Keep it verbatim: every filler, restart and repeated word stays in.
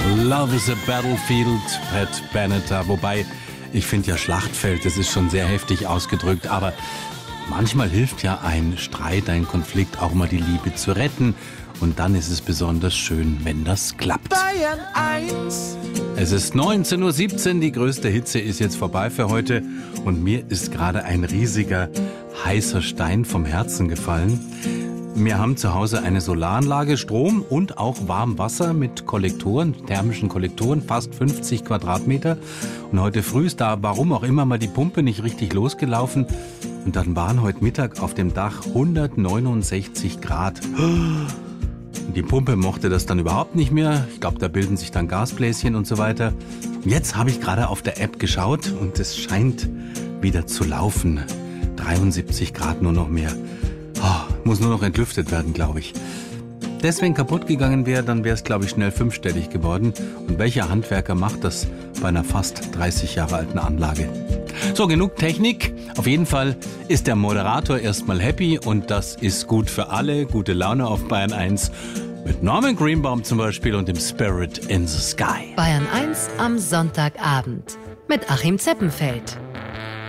Love is a Battlefield, Pat Benatar. Wobei, ich finde ja Schlachtfeld, das ist schon sehr heftig ausgedrückt, aber manchmal hilft ja ein Streit, ein Konflikt auch mal die Liebe zu retten. Und dann ist es besonders schön, wenn das klappt. Bayern eins. Es ist neunzehn Uhr siebzehn, die größte Hitze ist jetzt vorbei für heute. Und mir ist gerade ein riesiger, heißer Stein vom Herzen gefallen. Wir haben zu Hause eine Solaranlage, Strom und auch Warmwasser mit Kollektoren, thermischen Kollektoren, fast fünfzig Quadratmeter. Und heute früh ist da, warum auch immer, mal die Pumpe nicht richtig losgelaufen. Und dann waren heute Mittag auf dem Dach hundertneunundsechzig Grad. Und die Pumpe mochte das dann überhaupt nicht mehr. Ich glaube, da bilden sich dann Gasbläschen und so weiter. Und jetzt habe ich gerade auf der App geschaut und es scheint wieder zu laufen. dreiundsiebzig Grad nur noch mehr. Oh, muss nur noch entlüftet werden, glaube ich. Deswegen kaputt gegangen wäre, dann wäre es, glaube ich, schnell fünfstellig geworden. Und welcher Handwerker macht das bei einer fast dreißig Jahre alten Anlage? So, genug Technik. Auf jeden Fall ist der Moderator erstmal happy und das ist gut für alle. Gute Laune auf Bayern eins. Mit Norman Greenbaum zum Beispiel und dem Spirit in the Sky. Bayern eins am Sonntagabend mit Achim Zeppenfeld.